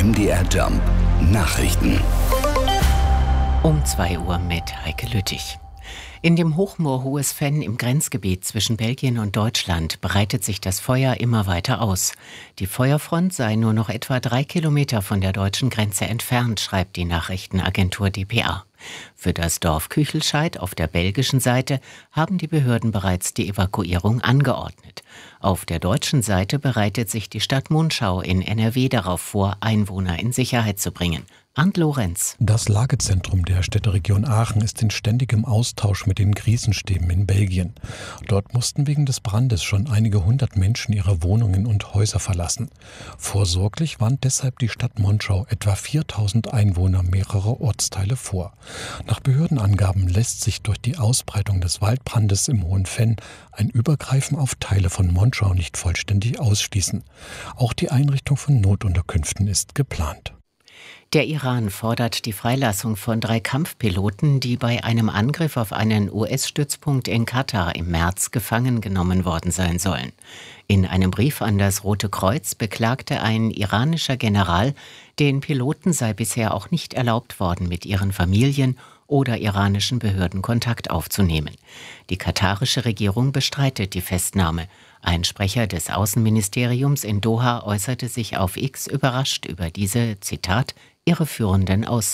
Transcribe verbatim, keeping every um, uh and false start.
M D R Jump Nachrichten. Um zwei Uhr mit Heike Lüttich. In dem Hochmoor Hohes-Venn im Grenzgebiet zwischen Belgien und Deutschland breitet sich das Feuer immer weiter aus. Die Feuerfront sei nur noch etwa drei Kilometer von der deutschen Grenze entfernt, schreibt die Nachrichtenagentur D P A. Für das Dorf Küchelscheid auf der belgischen Seite haben die Behörden bereits die Evakuierung angeordnet. Auf der deutschen Seite bereitet sich die Stadt Monschau in N R W darauf vor, Einwohner in Sicherheit zu bringen. Arndt Lorenz. Das Lagezentrum der Städteregion Aachen ist in ständigem Austausch mit den Krisenstäben in Belgien. Dort mussten wegen des Brandes schon einige hundert Menschen ihre Wohnungen und Häuser verlassen. Vorsorglich warnt deshalb die Stadt Monschau etwa viertausend Einwohner mehrerer Ortsteile vor. Nach Behördenangaben lässt sich durch die Ausbreitung des Waldbrandes im Hohen-Venn ein Übergreifen auf Teile von Monschau nicht vollständig ausschließen. Auch die Einrichtung von Notunterkünften ist geplant. Der Iran fordert die Freilassung von drei Kampfpiloten, die bei einem Angriff auf einen U S-Stützpunkt in Katar im März gefangen genommen worden sein sollen. In einem Brief an das Rote Kreuz beklagte ein iranischer General, den Piloten sei bisher auch nicht erlaubt worden, mit ihren Familien oder iranischen Behörden Kontakt aufzunehmen. Die katarische Regierung bestreitet die Festnahme. Ein Sprecher des Außenministeriums in Doha äußerte sich auf X überrascht über diese, Zitat, irreführenden Aussagen.